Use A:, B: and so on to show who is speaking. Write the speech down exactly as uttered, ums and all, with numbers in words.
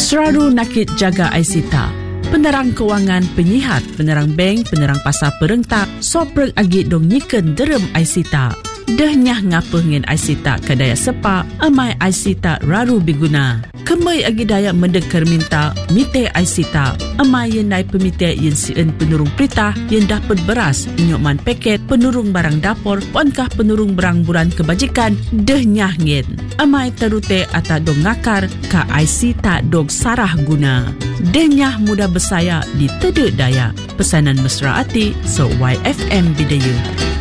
A: Seraru nakit jaga Aisita. Penerang kewangan, penyihat, penerang bank, penerang pasar perentak, soprek agit dong nyiken derem Aisita. Dehnyah ngapa ngen Aisita kadaya sepa, amai Aisita raru biguna. Kemai agi daya mendeker minta, mite Aisita. Amai yen nai pemite yen sien penurung perintah, yen dapat beras, inyokman paket, penurung barang dapur, ponkah penurung barang buran kebajikan, dehnyah ngen. Amai terute ata dong ngakar, ka Aisita dong sarah guna. Dehnyah mudah bersaya di tedek daya. Pesanan mesra ati, so Y F M Bidayun.